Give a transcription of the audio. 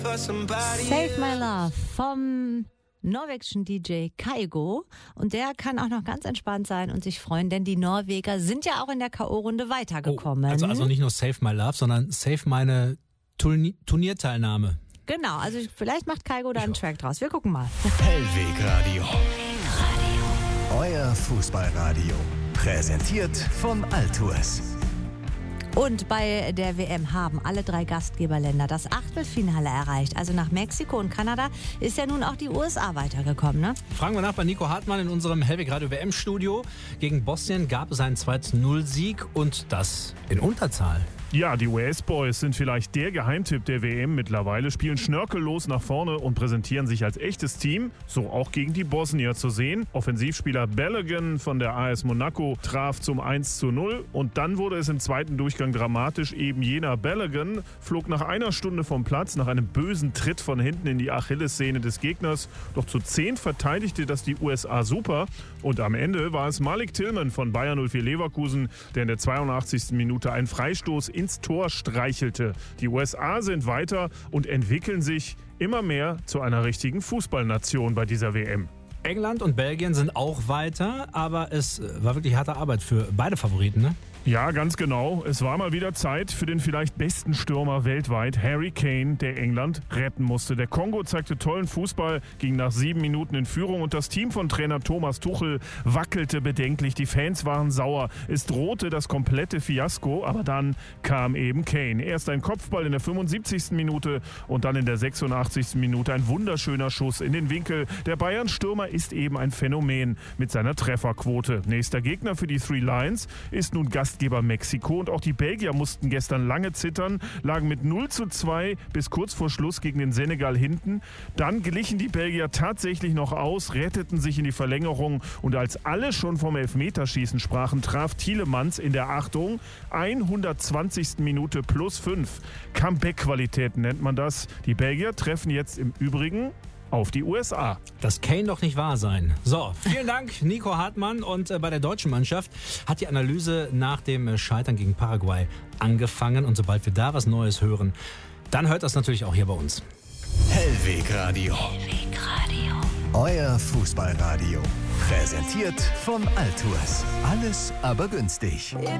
Save My Love vom norwegischen DJ Kygo. Und der kann auch noch ganz entspannt sein und sich freuen, denn die Norweger sind ja auch in der K.O.-Runde weitergekommen. Also nicht nur Save My Love, sondern Save meine Turnierteilnahme. Genau, also vielleicht macht Kygo da einen Track draus. Wir gucken mal. Hellwegradio. Euer Fußballradio. Präsentiert von Altours. Und bei der WM haben alle 3 Gastgeberländer das Achtelfinale erreicht. Also nach Mexiko und Kanada ist ja nun auch die USA weitergekommen, ne? Fragen wir nach bei Nico Hartmann in unserem Hellwegradio WM-Studio. Gegen Bosnien gab es einen 2:0-Sieg und das in Unterzahl. Ja, die US-Boys sind vielleicht der Geheimtipp der WM mittlerweile, spielen schnörkellos nach vorne und präsentieren sich als echtes Team, so auch gegen die Bosnier zu sehen. Offensivspieler Balogun von der AS Monaco traf zum 1:0 und dann wurde es im zweiten Durchgang dramatisch. Eben jener Balogun flog nach einer Stunde vom Platz nach einem bösen Tritt von hinten in die Achillessehne des Gegners. Doch zu 10 verteidigte das die USA super und am Ende war es Malik Tillman von Bayer 04 Leverkusen, der in der 82. Minute einen Freistoß ins Tor streichelte. Die USA sind weiter und entwickeln sich immer mehr zu einer richtigen Fußballnation bei dieser WM. England und Belgien sind auch weiter, aber es war wirklich harte Arbeit für beide Favoriten, ne? Ja, ganz genau. Es war mal wieder Zeit für den vielleicht besten Stürmer weltweit, Harry Kane, der England retten musste. Der Kongo zeigte tollen Fußball, ging nach 7 Minuten in Führung und das Team von Trainer Thomas Tuchel wackelte bedenklich. Die Fans waren sauer. Es drohte das komplette Fiasko, aber dann kam eben Kane. Erst ein Kopfball in der 75. Minute und dann in der 86. Minute ein wunderschöner Schuss in den Winkel. Der Bayern-Stürmer ist eben ein Phänomen mit seiner Trefferquote. Nächster Gegner für die Three Lions ist nun Gastgeber Mexiko und auch die Belgier mussten gestern lange zittern, lagen mit 0:2 bis kurz vor Schluss gegen den Senegal hinten. Dann glichen die Belgier tatsächlich noch aus, retteten sich in die Verlängerung und als alle schon vom Elfmeterschießen sprachen, traf Tielemans in der 120. Minute +5. Comeback-Qualität nennt man das. Die Belgier treffen jetzt im Übrigen auf die USA. Das kann doch nicht wahr sein. So, vielen Dank, Nico Hartmann. Und bei der deutschen Mannschaft hat die Analyse nach dem Scheitern gegen Paraguay angefangen. Und sobald wir da was Neues hören, dann hört das natürlich auch hier bei uns. Hellwegradio. Euer Fußballradio. Präsentiert von Altours. Alles aber günstig.